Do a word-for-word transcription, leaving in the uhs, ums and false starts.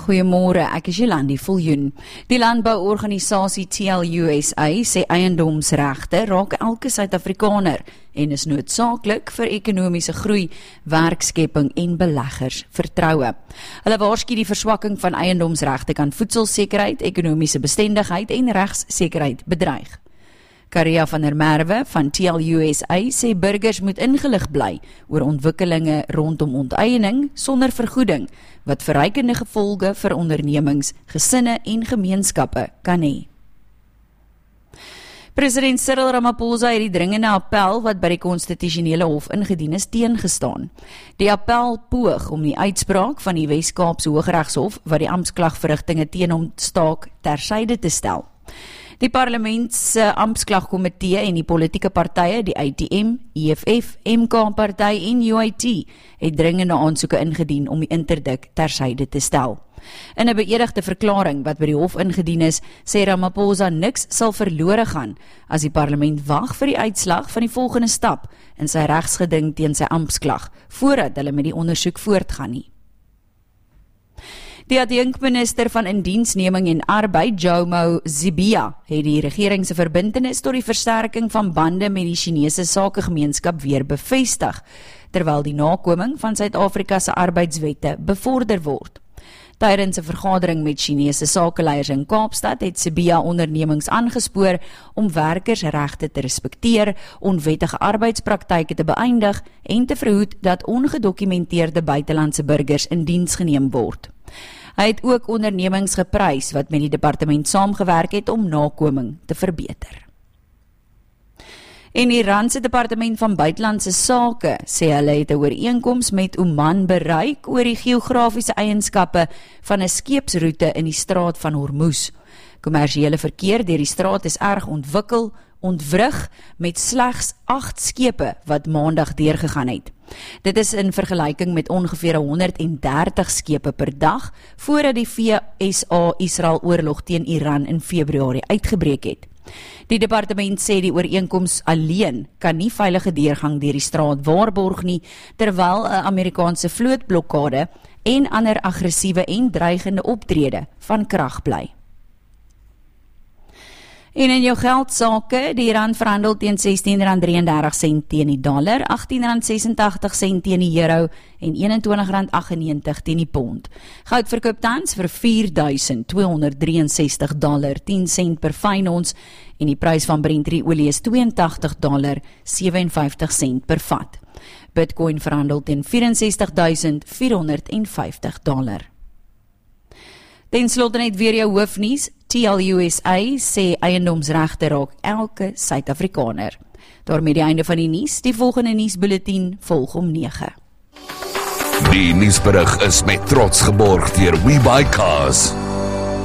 Goeiemôre, ek is Jolandi Viljoen. Die landbouorganisasie T L U S A sê eiendomsregte raak elke Suid-Afrikaner en is noodsaaklik vir ekonomiese groei, werkskepping en beleggers vertroue. Hulle waarsku die verswakking van eiendomsregte kan voedselsekerheid, ekonomiese bestendigheid en regssekerheid bedreig. Karia van der Merwe van T L U S A sê burgers moet ingelig bly oor ontwikkelinge rondom onteiening sonder vergoeding, wat verrykende gevolge vir ondernemings, gesinne en gemeenskappe kan hê. President Cyril Ramaphosa het die dringende appel wat by die konstitusionele hof ingedien is teengestaan. Die appel poog om die uitspraak van die Wes-Kaapse Hooggeregshof wat die amptklagverrigtinge teen hom staak tersyde te stel. Die parlementse amptklagkomitee en die politieke partye, die I T M, E F F, M K-party en U I T, het dringende aansoeke ingedien om die interdik tersyde te stel. In 'n beëdigde verklaring wat by die hof ingedien is, sê Ramaphosa niks sal verlore gaan as die parlement wag vir die uitslag van die volgende stap in sy regsgeding teen sy amptklag, voordat hulle met die ondersoek voortgaan nie. Die adjunkminister van Indiensneming en Arbeid, Jomo Zibia, het die regering se verbintenis tot die versterking van bande met die Chinese sakegemeenskap weer bevestig, terwyl die nakoming van Suid-Afrika se arbeidswette bevorder word. Tydens 'n vergadering met Chinese sakeleiers in Kaapstad het Zibia ondernemings aangespoor om werkersregte te respekteer, onwettige arbeidspraktyke te beëindig en te verhoed dat ongedokumenteerde buitelandse burgers in diens geneem word. Hy het ook ondernemings geprys wat met die departement saamgewerk het om nakoming te verbeter. En Iran se departement van buitelandse sake sê hulle het 'n ooreenkoms met Oman bereik oor die geografiese eienskappe van 'n skeepsroete in die straat van Hormuz. Kommersiële verkeer deur die straat is erg ontwikkel, ontwrig met slegs agt skepe wat maandag deurgegaan het. Dit is in vergelyking met ongeveer honderddertig skepe per dag voordat die V S A-Israel oorlog teen Iran in Februarie uitgebreek het. Die departement sê die ooreenkoms alleen kan nie veilige deurgang deur die straat waarborg nie, terwyl 'n Amerikaanse vlootblokkade en ander aggressiewe en dreigende optrede van krag bly. En in jou geldsake, die rand verhandel teen sestien rand drieëndertig sent teen die dollar, agttien rand sesentagtig sent teen die euro en eenentwintig rand aggennegentig teen die pond. Goud verkoop tans vir vier duisend tweehonderd drieënsestig dollar tien sent per fyn ons en die prys van Brent olie is tweeëntagtig dollar sewenvyftig sent per vat. Bitcoin verhandel teen vyf ses duisend vierhonderd vyftig dollar. Ten slotte net weer jou hoofnuus. T L U S A sê eiendomsregte raak elke Suid-Afrikaner. Daarmee die einde van die nuus. Die volgende nuusbulletin volg om nege. Die nuusberig is met trots geborg deur WeBuyCars.